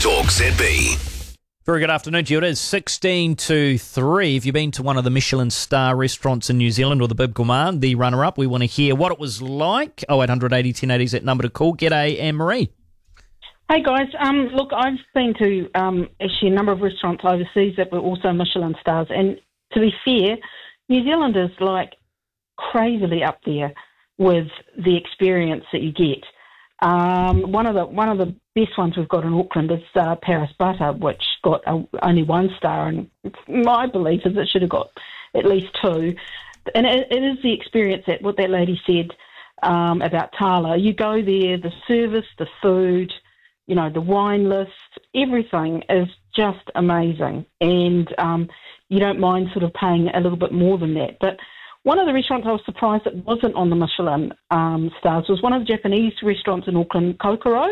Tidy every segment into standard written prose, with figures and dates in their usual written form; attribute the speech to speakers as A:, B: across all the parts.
A: Talk ZB.
B: Very good afternoon to you. It is 16 to 3. If you've been to one of the Michelin star restaurants in New Zealand or the Bib Gourmand, the runner-up, we want to hear what it was like. 0800 80 1080 is that number to call. G'day, Anne-Marie.
C: Hey guys, look, I've been to actually a number of restaurants overseas that were also Michelin stars, and to be fair, New Zealand is like crazily up there with the experience that you get. One of the best ones we've got in Auckland is Paris Butter, which got only 1 star, and my belief is it should have got at least 2. And it is the experience that what that lady said about Tala. You go there, the service, the food, you know, the wine list, everything is just amazing, and you don't mind sort of paying a little bit more than that. But one of the restaurants I was surprised that wasn't on the Michelin stars was one of the Japanese restaurants in Auckland, Kokoro.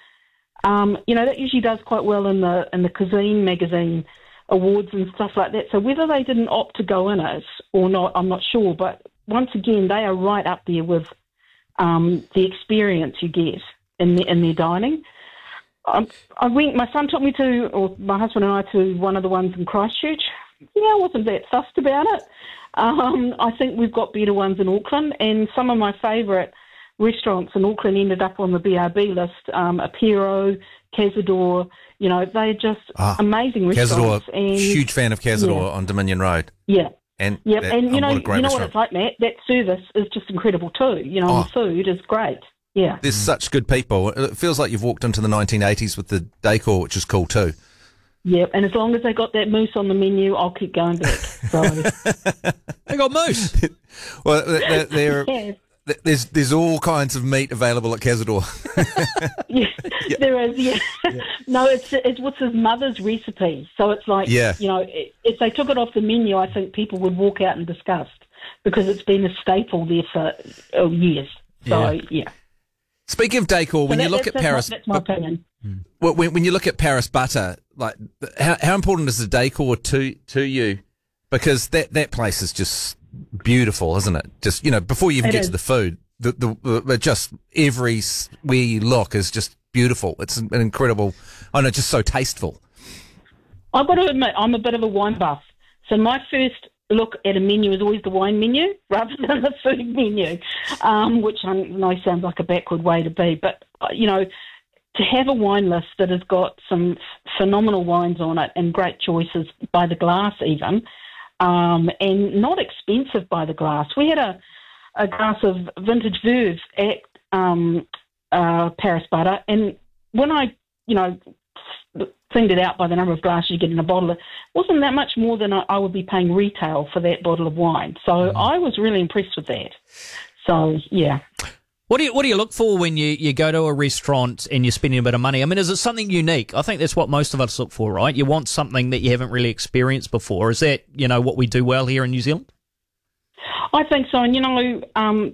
C: You know, that usually does quite well in the cuisine magazine awards and stuff like that. So whether they didn't opt to go in it or not, I'm not sure. But once again, they are right up there with the experience you get in their dining. My son took me to, or my husband and I, to one of the ones in Christchurch. Yeah, I wasn't that fussed about it. I think we've got better ones in Auckland, and some of my favourite restaurants in Auckland ended up on the BRB list. Apero, Cazador, you know, they're just amazing restaurants.
D: Cazador, and huge fan of Cazador on Dominion Road.
C: Yeah.
D: And
C: you know what it's like, Matt? That service is just incredible too. You know, the food is great. Yeah.
D: There's such good people. It feels like you've walked into the 1980s with the decor, which is cool too.
C: Yep, and as long as they got that mousse on the menu, I'll keep going back. So.
B: They got mousse.
D: Well, there's all kinds of meat available at Cazador.
C: Yeah, there is. Yeah. No, it's what's his mother's recipe. So it's like, you know, if they took it off the menu, I think people would walk out in disgust because it's been a staple there for years. So yeah.
D: Speaking of decor, when you look at Paris,
C: that's my opinion.
D: Well, when you look at Paris Butter, like how important is the decor to you? Because that place is just beautiful, isn't it? Just, you know, before you even get to the food, the just everywhere you look is just beautiful. It's an incredible. I know, just so tasteful.
C: I've got to admit, I'm a bit of a wine buff, so my first look at a menu is always the wine menu rather than the food menu, which I know sounds like a backward way to be, but you know, to have a wine list that has got some phenomenal wines on it and great choices by the glass even, and not expensive by the glass. We had a glass of vintage Veuve at Paris Butter, and when I, you know, thinged it out by the number of glasses you get in a bottle, it wasn't that much more than I would be paying retail for that bottle of wine. So I was really impressed with that. So, yeah.
B: What do you look for when you go to a restaurant and you're spending a bit of money? I mean, is it something unique? I think that's what most of us look for, right? You want something that you haven't really experienced before. Is that, you know, what we do well here in New Zealand?
C: I think so. And, you know,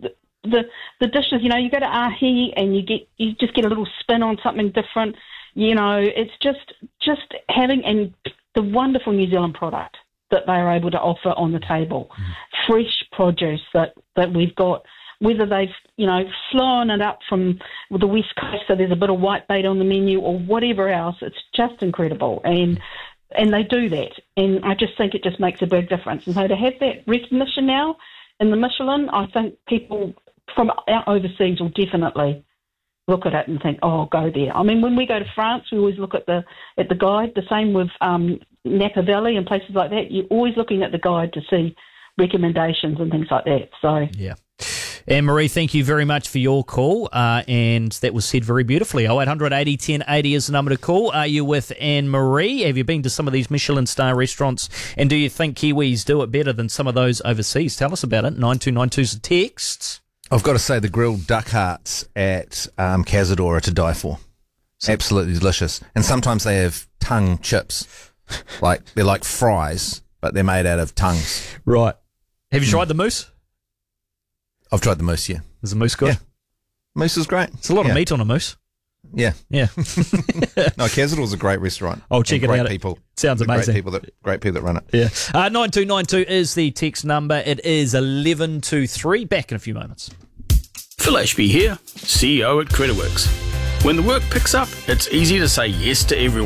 C: the dishes, you know, you go to Ahi and you just get a little spin on something different. You know, it's just having and the wonderful New Zealand product that they are able to offer on the table. Fresh produce that we've got, whether they've, you know, flown it up from the West Coast, so there's a bit of whitebait on the menu or whatever else. It's just incredible. And they do that. And I just think it just makes a big difference. And so to have that recognition now in the Michelin, I think people from overseas will definitely look at it and think, oh, go there. I mean, when we go to France, we always look at the guide. The same with Napa Valley and places like that. You're always looking at the guide to see recommendations and things like that. So
B: yeah. Anne-Marie, thank you very much for your call, and that was said very beautifully. 0800 80 1080 is the number to call. Are you with Anne-Marie? Have you been to some of these Michelin star restaurants, and do you think Kiwis do it better than some of those overseas? Tell us about it. 9292's a text.
D: I've got to say the grilled duck hearts at Cazador are to die for. Absolutely delicious. And sometimes they have tongue chips. They're like fries, but they're made out of tongues.
B: Right. Have you tried the mousse?
D: I've tried the mousse, yeah.
B: Is the mousse good?
D: Yeah. Mousse is great.
B: It's a lot of meat on a mousse.
D: Yeah.
B: Yeah.
D: No, Cazador's a great restaurant.
B: Oh, check it out.
D: People.
B: Sounds amazing.
D: Great people that run it.
B: Yeah. 9292 is the text number. It is 11 to 3. Back in a few moments.
E: Phil Ashby here, CEO at Creditworks. When the work picks up, it's easy to say yes to everyone.